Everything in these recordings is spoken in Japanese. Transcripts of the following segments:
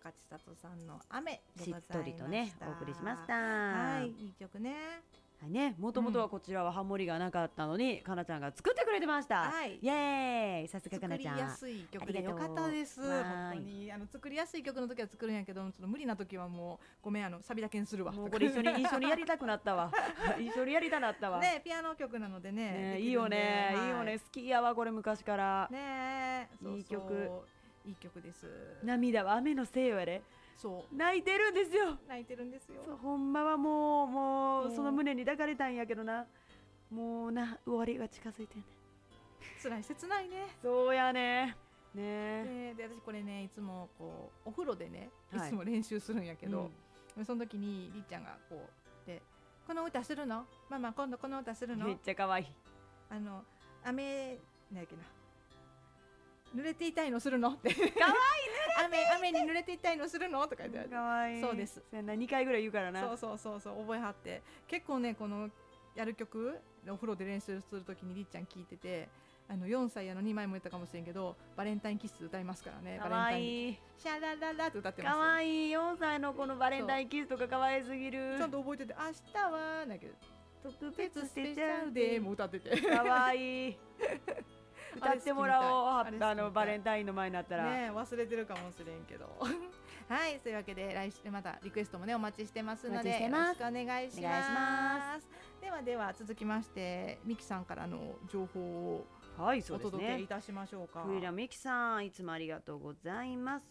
高千里さんの雨でございました。 しっとりとねお送りしました。 はい、いい曲ね。 はいね、もともとはこちらはハモリがなかったのに、かなちゃんが作ってくれてました。 はい、 イエーイ、さすがかなちゃん。 作りやすい曲でよかったです。本当に作りやすい曲の時は作るんやけど、ちょっと無理な時はもうごめん、サビだけにするわ。 もうこれ一緒にやりたくなったわ。一緒にやりたなったわ。 ね、ピアノ曲なのでね。 いいよね、いいよね、好きやわこれ昔から。 ね、 いい曲。 いい曲です。 涙は雨のせいよやれ。 そう泣いてるんですよ。 泣いてるんですよ。 そう、ほんまはもうその胸に抱かれたんやけどな。もうな、終わりが近づいてんね。 辛い切ないね。 そうやね。ね。 で私これね、いつもこうお風呂でね、いつも練習するんやけど、その時にりっちゃんがこうで、この歌するの？ママ今度この歌するの？ めっちゃ可愛い。 雨なんやっけな。濡れていたいのするのってかわいい雨に濡れていたいのするのとか言ってかわいい。 そうです。 2回ぐらい言うからな。 そう覚えはって、結構ねこのやる曲お風呂で練習するときにりっちゃん聞いてて、4歳やの2枚も言ったかもしれんけど、バレンタインキッス歌いますからね。 かわいい。 シャラララって歌ってます。 かわいい。4歳のこのバレンタインキスとかかわいすぎる。 ちゃんと覚えてて、明日はだけど特別スペシャルデーも歌っててかわいい。歌ってもらおう。バレンタインの前になったらね、忘れてるかもしれんけどはい、そういうわけで来週またリクエストもねお待ちしてますのでよろしくお願いします。では続きましてミキさんからの情報をお届けいたしましょうか。 フイラミキさん、いつもありがとうございます。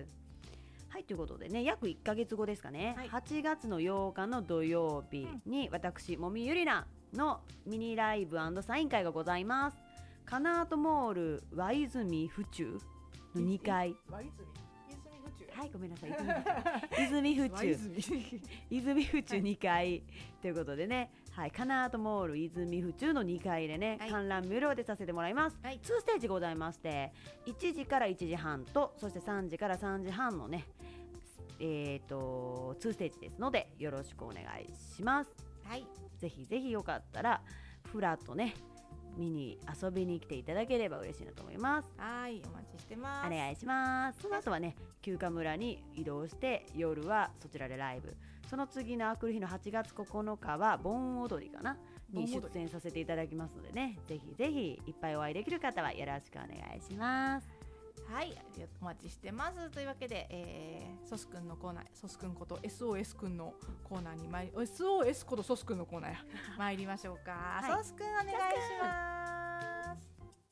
はい、ということでね、約1ヶ月後ですかね、8月の8日の土曜日に、私もみゆりなのミニライブ&サイン会がございます。カナートモール和泉府中の2階。はい、ごめんなさい。泉府中泉府中2階ということでね、はい、カナートモール泉府中の2階でね、観覧無料でさせてもらいます。2ステージございまして、1時から1時半と、そして3時から3時半のね、2ステージですのでよろしくお願いします。はい、ぜひぜひよかったらフラッとね見に遊びに来ていただければ嬉しいなと思います。 はい、お待ちしてます。 お願いします。その後はね、休暇村に移動して夜はそちらでライブ。その次のあくる日の8月9日は盆踊りかなに出演させていただきますのでね、ぜひぜひいっぱいお会いできる方はよろしくお願いします。 はい、お待ちしてます。というわけで、ソスくんのコーナー、ソスくんこと SOS くんのコーナーにSOS ことソスくんのコーナーや参りましょうか。はい、ソスくんお願いします。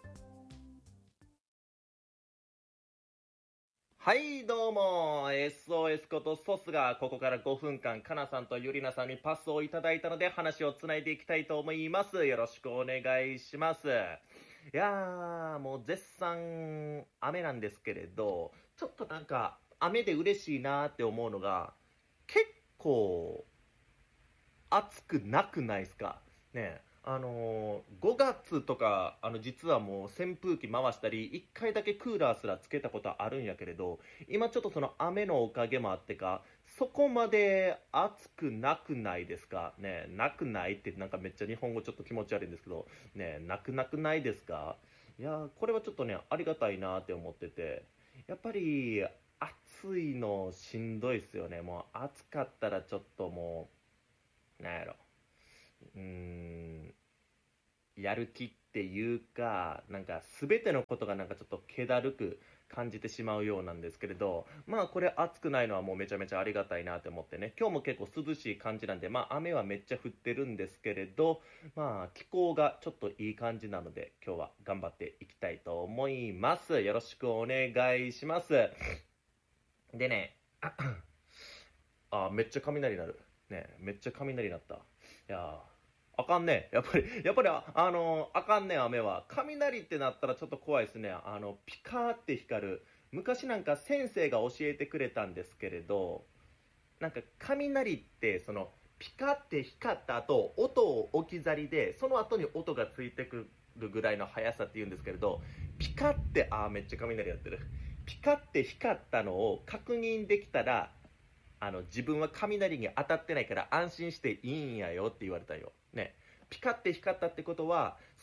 はい、どうも SOS ことソスがここから5分間かなさんとゆりなさんにパスをいただいたので話をつないでいきたいと思います。よろしくお願いします。いやー、もう絶賛雨なんですけれど、ちょっとなんか雨で嬉しいなーって思うのが、結構暑くなくないですかね。5月とか実はもう扇風機回したり1回だけクーラーすらつけたことあるんやけれど、今ちょっとその雨のおかげもあってかそこまで暑くなくないですかね。なくないってなんかめっちゃ日本語ちょっと気持ち悪いんですけどね、なくないですか。いやこれはちょっとねありがたいなって思ってて、やっぱり暑いのしんどいっすよね。もう暑かったらちょっともうなんやろ、やる気っていうか、なんか全てのことがなんかちょっと気だるく感じてしまうようなんですけれど、まあこれ暑くないのはもうめちゃめちゃありがたいなって思ってね、今日も結構涼しい感じなんで、まあ雨はめっちゃ降ってるんですけれど、まあ気候がちょっといい感じなので今日は頑張っていきたいと思います。よろしくお願いします。でねめっちゃ雷鳴るね。めっちゃ雷鳴った。いやあかんね。やっぱりあかんね。雨は雷ってなったらちょっと怖いですね。ピカーって光る。昔なんか先生が教えてくれたんですけれど、なんか雷ってそのピカって光った後音を置き去りで、その後に音がついてくるぐらいの速さって言うんですけれど、ピカってめっちゃ雷やってる。ピカって光ったのを確認できたら、自分は雷に当たってないから安心していいんやよって言われたよね。ピカって光ったってことは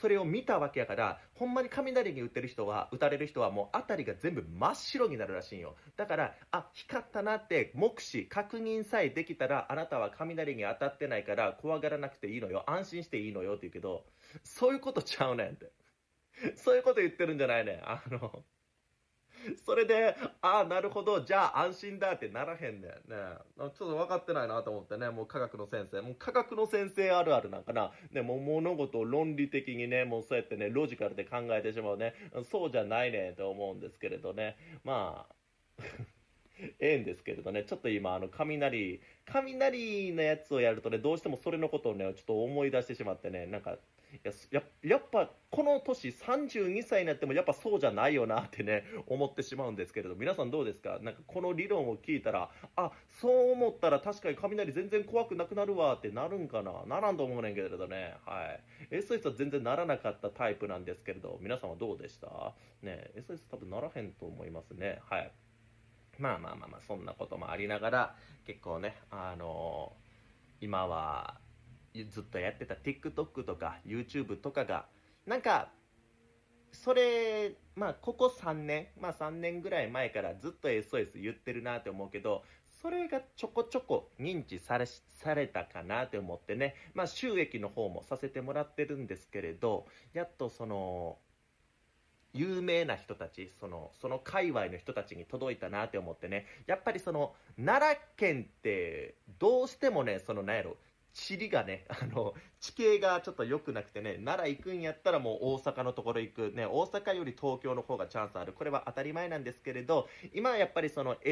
それを見たわけやから、ほんまに雷に打たれる人はもう辺りが全部真っ白になるらしいんよ。だから光ったなって目視確認さえできたら、あなたは雷に当たってないから怖がらなくていいのよ、安心していいのよって言うけど、そういうことちゃうねんって。そういうこと言ってるんじゃないねん。それで、なるほど、じゃあ安心だってならへんねんね。ちょっと分かってないなと思ってね、もう科学の先生あるあるなんかな。ね、もう物事を論理的にね、もうそうやってね、ロジカルで考えてしまうね。そうじゃないねんと思うんですけれどね。まあ、ええんですけれどね、ちょっと今、雷のやつをやるとね、どうしてもそれのことをね、ちょっと思い出してしまってね、なんか、やっぱこの年32歳になってもやっぱそうじゃないよなってね思ってしまうんですけれど、皆さんどうですか？なんかこの理論を聞いたら、そう思ったら確かに雷全然怖くなくなるわってなるんかな。ならんと思うねんけれどね。はい。SOS は全然ならなかったタイプなんですけれど、皆さんはどうでしたね。SOS 多分ならへんと思いますね。はい。まあそんなこともありながら、結構ね今はずっとやってた TikTok とか YouTube とかがなんかそれここ3年3年ぐらい前からずっと SOS 言ってるなって思うけど、それがちょこちょこ認知されたかなって思ってね、収益の方もさせてもらってるんですけれど、やっとその有名な人たち、その界隈の人たちに届いたなって思ってね。やっぱり奈良県ってどうしてもね、なんやろ、地理がね、地形がちょっと良くなくてね、奈良行くんやったらもう大阪のところ行くね、大阪より東京の方がチャンスある、これは当たり前なんですけれど、今はやっぱり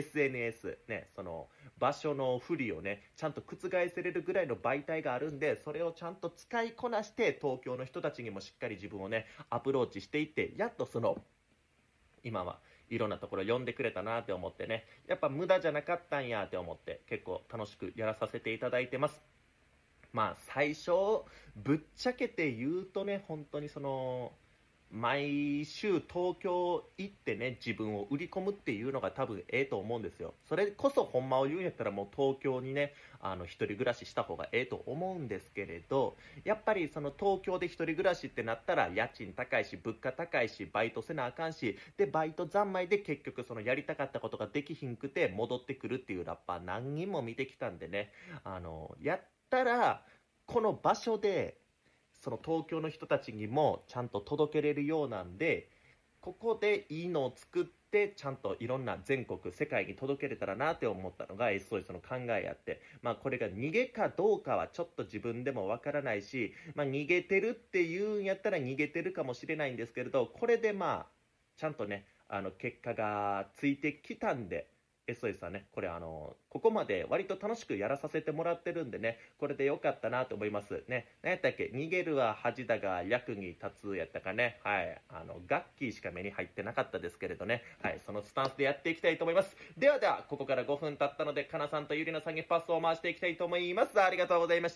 SNS ね、場所の不利をねちゃんと覆せれるぐらいの媒体があるんで、それをちゃんと使いこなして東京の人たちにもしっかり自分をねアプローチしていって、やっと今はいろんなところ呼んでくれたなって思ってね、やっぱ無駄じゃなかったんやって思って結構楽しくやらさせていただいてます。最初ぶっちゃけて言うとね、本当に毎週東京行ってね自分を売り込むっていうのが多分ええと思うんですよ。それこそほんまを言うんやったらもう東京にね一人暮らしした方がええと思うんですけれど、やっぱり東京で一人暮らしってなったら家賃高いし物価高いしバイトせなあかんし、でバイト三昧で結局やりたかったことができひんくて戻ってくるっていうラッパー何人も見てきたんでね、やったらこの場所で東京の人たちにもちゃんと届けれるようなんで、ここでいいのを作ってちゃんといろんな全国世界に届けれたらなって思ったのが SOS の考えやって、これが逃げかどうかはちょっと自分でもわからないし、逃げてるっていうんやったら逃げてるかもしれないんですけれど、これでちゃんとね結果がついてきたんで、SOS はね、これここまで割と楽しくやらさせてもらってるんでね、これで良かったなと思いますね。何やったっけ、逃げるは恥だが役に立つやったかね。はい。ガッキーしか目に入ってなかったですけれどね。はい。そのスタンスでやっていきたいと思います。ではここから5分経ったので、かなさんとゆりなさんにパスを回していきたいと思います。ありがとうございました。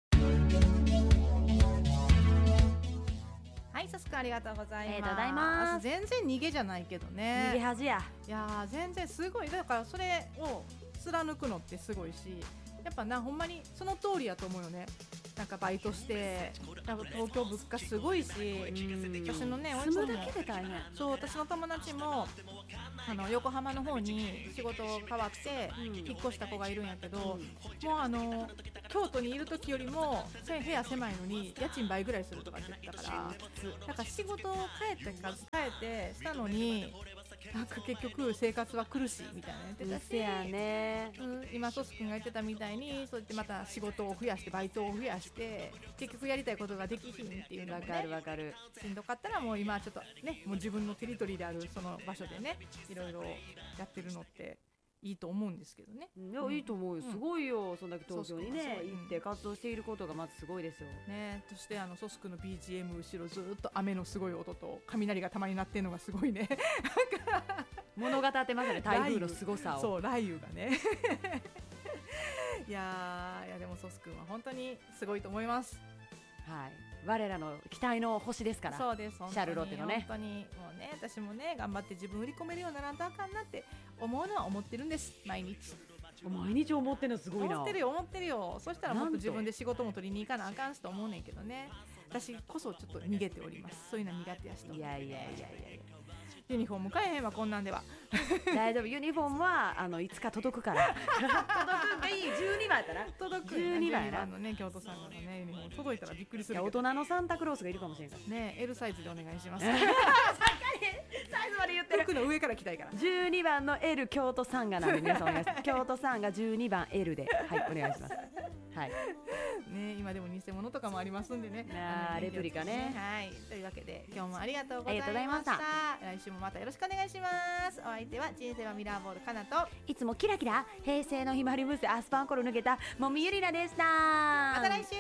はい、さすくんありがとうございます。全然逃げじゃないけどね。 逃げ恥や。 いや全然すごい。だからそれを貫くのってすごいし、やっぱほんまにその通りやと思うよね。なんかバイトして東京物価すごいし、私のね住むだけで大変。 そう、私の友達も横浜の方に仕事変わって引っ越した子がいるんやけど、もう京都にいる時よりも部屋狭いのに家賃倍ぐらいするとかって言ってたから、なんか仕事を変えてしたのになんか結局生活は苦しいみたいな言ってたし、 やね、 今ソス君が言ってたみたいにそうやってまた仕事を増やしてバイトを増やして結局やりたいことができひんっていうのがね、 わかる。 しんどかったらもう今ちょっとね、もう自分のテリトリーであるその場所でねいろいろやってるのっていいと思うんですけどね。 いや、いいと思うよ。すごいよ。そんだけ東京にね行って活動していることがまずすごいですよね。そしてソスクの BGM 後ろずっと雨のすごい音と雷がたまに鳴ってるのがすごいね物語ってますね、台風のすごさを。 そう雷雨がねいやでもソス君は本当にすごいと思います。 はい、我らの期待の星ですから。 そうです。 シャルロッテのね、 本当にもうね、私もね頑張って自分売り込めるようにならんとあかんなって思うのは思ってるんです。毎日思ってるのすごいな。 思ってるよ。そしたらもっと自分で仕事も取りに行かなあかんしと思うねんけどね。 私こそちょっと逃げております。そういうの苦手やしと。 いやユニフォーム買えへんわこんなんでは。 大丈夫。ユニフォームはいつか届くから届くがいい。12番やったら届く 12番やな。 のね京都さんのねユニフォーム届いたらびっくりするけど。 大人のサンタクロースがいるかもしれんからね。 L サイズでお願いします。 サイズまで言ってる。 服の上から着たいから。 12番の L 京都サンガなんで皆さんお願いします。京都サンガ12番 L ではいお願いします。はいね、今でも偽物とかもありますんでね。 レプリカね。 はい、というわけで今日もありがとうございました。来週もまたよろしくお願いします。お相手は人生はミラーボールかなと、 いつもキラキラ平成のひまわり娘アスパンコロ抜けたもみゆりなでした。 また来週。